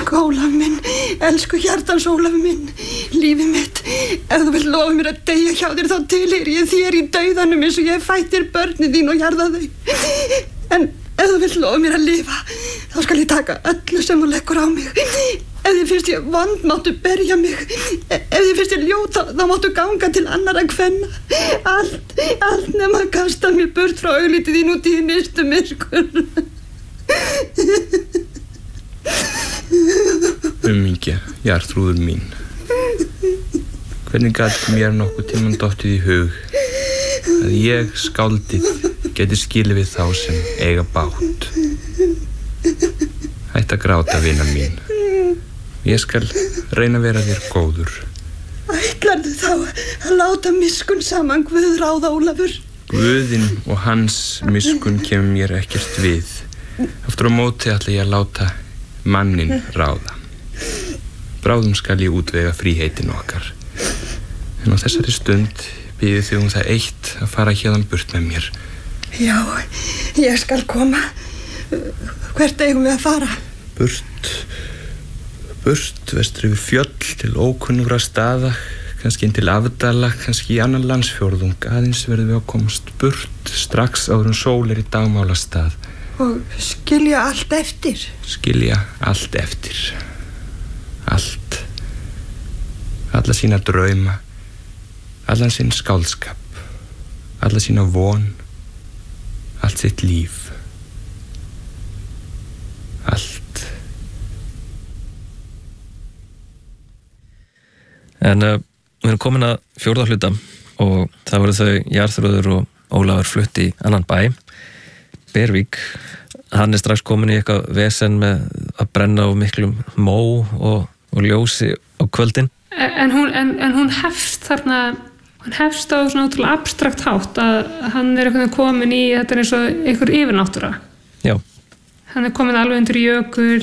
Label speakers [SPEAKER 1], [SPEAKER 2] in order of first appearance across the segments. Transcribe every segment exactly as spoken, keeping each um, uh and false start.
[SPEAKER 1] Elsku Ólafur minn, elsku hjartans Ólafur minn, lífið mitt. Ef þú vilt lofa mér að deyja hjá þér, þá tilheyri ég þér í dauðanum eins og ég fættir börnin þín og jarða þau. En ef þú vilt lofa mér að lifa, þá skal ég taka öllu sem þú leggur á mig. Ef þið finnst ég vond, máttu berja mig. Ef þið finnst ég ljóta, þá máttu ganga til annarra kvenna. Allt, allt nema að kasta mér burt frá augliti þín út í nyrstu myrkur.
[SPEAKER 2] Umhyggja, Jarþrúður mín. Hvernig gat mér nokkuð tímann dottið í hug að ég, skáldið, geti skilið við þá sem eiga bátt? Hætt að gráta, vina mín. Ég skal reyna að vera þér góður.
[SPEAKER 1] Ætlarðu þá að láta miskunn saman Guð ráða, Ólafur?
[SPEAKER 2] Guðinn og hans miskunn kemur mér ekkert við. Aftur á móti ætla ég að láta mannin ráða. Bráðum skal ég útvega fríheitin okkar. En á þessari stund biðið þig um það eitt að fara héðan burt með mér.
[SPEAKER 1] Já, ég skal koma. Hvert eigum við að fara?
[SPEAKER 2] Burt, burt, vestur yfir fjöll til ókunnugra staða, kannski inn til Afdala, kannski í annan landsfjórðung. Aðeins verðum við að komast burt strax áður en sól er í dagmálastað.
[SPEAKER 1] Og skilja allt eftir?
[SPEAKER 2] Skilja allt eftir. Allt. Alla sína drauma, allan sinn skáldskap, alla sína von, allt sitt líf. Allt.
[SPEAKER 3] En uh, við erum komin að fjórða hluta og það voru þau Jarþrúður og Ólafur flutt í annan bæ, Bervík. Hann er strax komin í eitthvað vesen með að brenna á miklum mó og, og ljósi á kvöldin.
[SPEAKER 4] En hún, en, en hún hefst þarna, hún hefst á svona ótrúlega abstrakt hátt að hann er eitthvað komin í, þetta er eins og einhver yfirnáttúra.
[SPEAKER 3] Já.
[SPEAKER 4] Hann er komin alveg undir jökul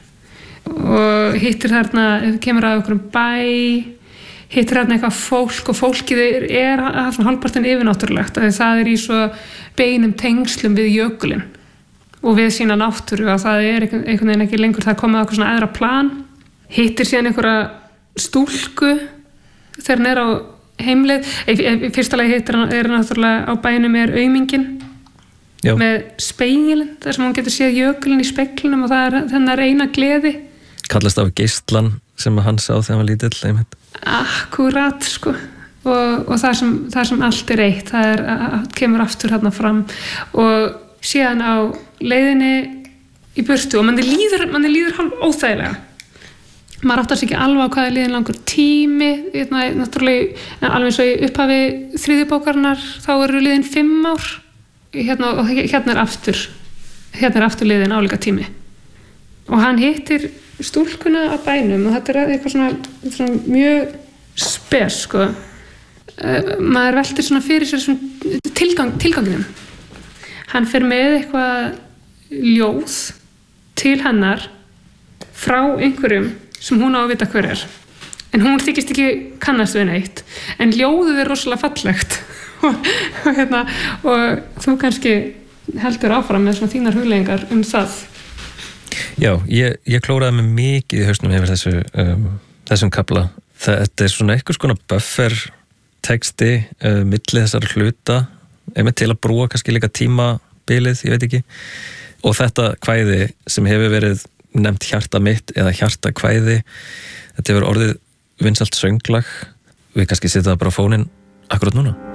[SPEAKER 4] og hittir þarna, kemur að einhverjum bæ, hittir þarna eitthvað fólk og fólkið er, er, er svona hálfpartinn yfirnáttúrulegt, að það er í svo beinum tengslum við jökulinn og við sína náttúru og það er einhvern veginn ekki lengur, það er komið á eitthvað svona æðra plan. Hittir síðan einhverja stúlku þegar hann er á heimleið. Í fyrsta lagi hittir hann er náttúrulega á bænum er aumingin. Já. Með spegilinn, þar sem hún getur séð jökulinn í speglinum og það er þennar eina gleði.
[SPEAKER 3] Kallast af geistlan sem hann sá þegar hann var lítill, einmitt.
[SPEAKER 4] Akkúrat, sko. Og, og það, sem, það sem allt er eitt, það er, kemur aftur hérna fram og síðan á leiðinni í burtu og manni líður, manni líður hálf óþægilega. Maður áttar sig ekki alveg á hvað er liðin langur tími, hérna, náttúrulega alveg eins og í upphafi þriðju bókarinnar þá eru liðin fimm ár hérna, og hérna er aftur hérna er aftur liðin álíka tími og hann hittir stúlkuna á bænum og þetta er eitthvað svona, svona mjög spes, sko. Maður veltir svona fyrir sér svona tilgang, tilganginum. Hann fer með eitthvað ljóð til hennar frá einhverjum sem hún á að vita hver er. En hún þykist ekki kannast við neitt. En ljóðið er rosalega fallegt. og, og, hérna, og þú kannski heldur áfram með svona þínar hugleiðingar um það.
[SPEAKER 3] Já, ég, ég klóraði mig mikið í hausnum yfir þessu, um, þessum kafla. Þetta er svona einhvers konar buffer texti uh, milli þessar hluta einmitt til að brúa kannski líka tímabilið, ég veit ekki. Og þetta kvæði sem hefur verið nefnt hjarta mitt eða hjarta kvæði, þetta hefur orðið vinsælt sönglag. Við kannski setja það bara á fóninn akkurat núna.